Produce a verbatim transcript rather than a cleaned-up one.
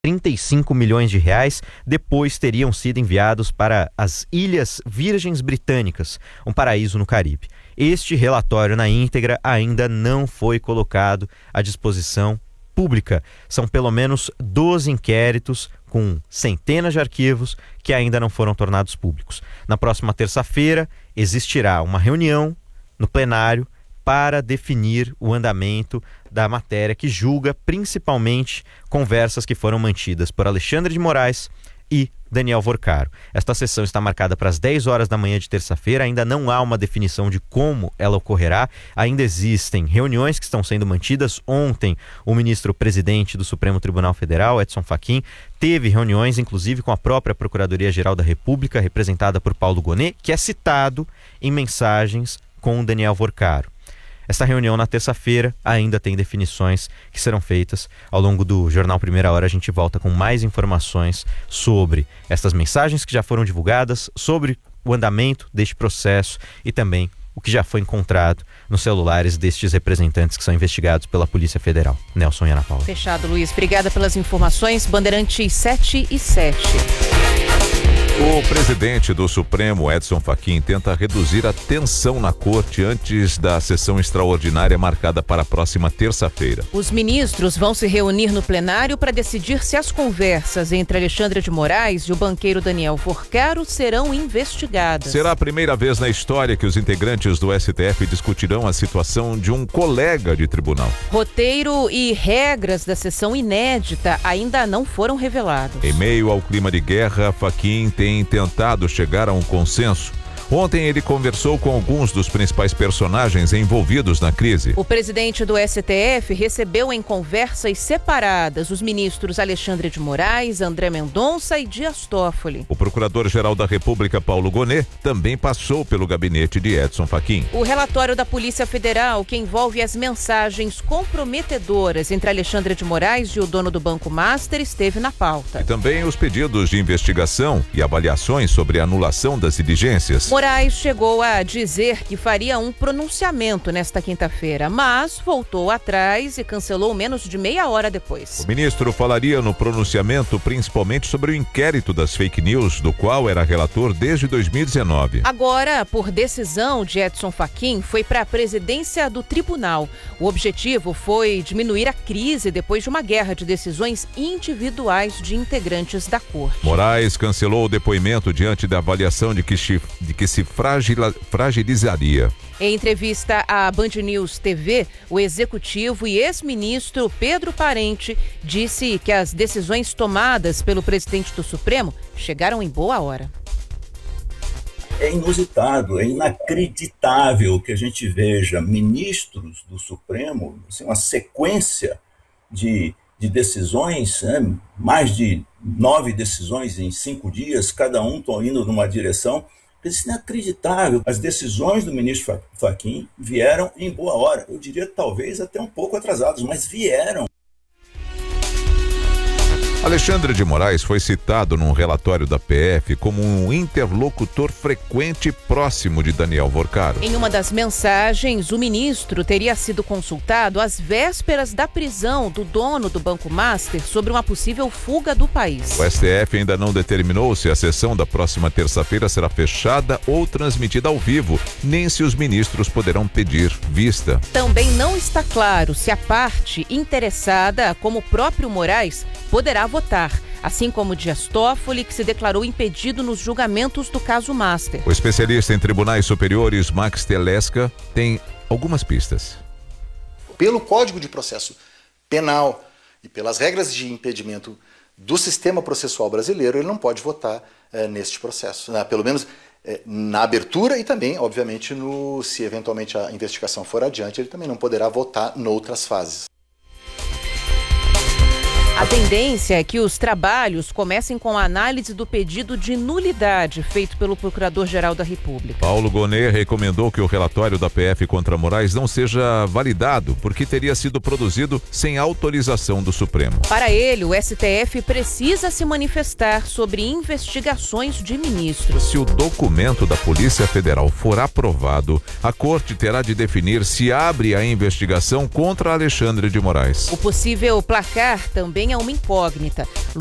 trinta e cinco milhões de reais depois teriam sido enviados para as Ilhas Virgens Britânicas, um paraíso no Caribe. Este relatório na íntegra ainda não foi colocado à disposição pública. São pelo menos doze inquéritos com centenas de arquivos que ainda não foram tornados públicos. Na próxima terça-feira existirá uma reunião no plenário para definir o andamento da matéria que julga principalmente conversas que foram mantidas por Alexandre de Moraes e Daniel Vorcaro. Esta sessão está marcada para as dez horas da manhã de terça-feira, ainda não há uma definição de como ela ocorrerá, ainda existem reuniões que estão sendo mantidas. Ontem, o ministro-presidente do Supremo Tribunal Federal, Edson Fachin, teve reuniões, inclusive com a própria Procuradoria-Geral da República, representada por Paulo Gonet, que é citado em mensagens com o Daniel Vorcaro. Esta reunião na terça-feira ainda tem definições que serão feitas. Ao longo do Jornal Primeira Hora a gente volta com mais informações sobre estas mensagens que já foram divulgadas, sobre o andamento deste processo e também o que já foi encontrado nos celulares destes representantes que são investigados pela Polícia Federal. Nelson e Ana Paula. Fechado, Luiz. Obrigada pelas informações. Bandeirantes sete e sete. O presidente do Supremo, Edson Fachin, tenta reduzir a tensão na corte antes da sessão extraordinária marcada para a próxima terça-feira. Os ministros vão se reunir no plenário para decidir se as conversas entre Alexandre de Moraes e o banqueiro Daniel Vorcaro serão investigadas. Será a primeira vez na história que os integrantes do S T F discutirão a situação de um colega de tribunal. Roteiro e regras da sessão inédita ainda não foram revelados. Em meio ao clima de guerra, Fachin tem tentado chegar a um consenso. Ontem ele conversou com alguns dos principais personagens envolvidos na crise. O presidente do S T F recebeu em conversas separadas os ministros Alexandre de Moraes, André Mendonça e Dias Toffoli. O procurador-geral da República, Paulo Gonet, também passou pelo gabinete de Edson Fachin. O relatório da Polícia Federal, que envolve as mensagens comprometedoras entre Alexandre de Moraes e o dono do Banco Master, esteve na pauta. E também os pedidos de investigação e avaliações sobre a anulação das diligências. Moraes chegou a dizer que faria um pronunciamento nesta quinta-feira, mas voltou atrás e cancelou menos de meia hora depois. O ministro falaria no pronunciamento principalmente sobre o inquérito das fake news, do qual era relator desde dois mil e dezenove. Agora, por decisão de Edson Fachin, foi para a presidência do tribunal. O objetivo foi diminuir a crise depois de uma guerra de decisões individuais de integrantes da corte. Moraes cancelou o depoimento diante da avaliação de que, de que se fragila, fragilizaria. Em entrevista à Band News T V, o executivo e ex-ministro Pedro Parente disse que as decisões tomadas pelo presidente do Supremo chegaram em boa hora. É inusitado, é inacreditável que a gente veja ministros do Supremo, assim, uma sequência de, de decisões, né, mais de nove decisões em cinco dias, cada um está indo numa direção. Isso é inacreditável. As decisões do ministro Fachin vieram em boa hora. Eu diria talvez até um pouco atrasadas, mas vieram. Alexandre de Moraes foi citado num relatório da P F como um interlocutor frequente e próximo de Daniel Vorcaro. Em uma das mensagens, o ministro teria sido consultado às vésperas da prisão do dono do Banco Master sobre uma possível fuga do país. O S T F ainda não determinou se a sessão da próxima terça-feira será fechada ou transmitida ao vivo, nem se os ministros poderão pedir vista. Também não está claro se a parte interessada, como o próprio Moraes, poderá votar, assim como Dias Toffoli, que se declarou impedido nos julgamentos do caso Master. O especialista em tribunais superiores, Max Telesca, tem algumas pistas. Pelo Código de Processo Penal e pelas regras de impedimento do sistema processual brasileiro, ele não pode votar é, neste processo, né? Pelo menos é, na abertura e também, obviamente, no, se eventualmente a investigação for adiante, ele também não poderá votar noutras fases. A tendência é que os trabalhos comecem com a análise do pedido de nulidade feito pelo Procurador-Geral da República. Paulo Gonet recomendou que o relatório da P F contra Moraes não seja validado, porque teria sido produzido sem autorização do Supremo. Para ele, o S T F precisa se manifestar sobre investigações de ministros. Se o documento da Polícia Federal for aprovado, a Corte terá de definir se abre a investigação contra Alexandre de Moraes. O possível placar também também é uma incógnita.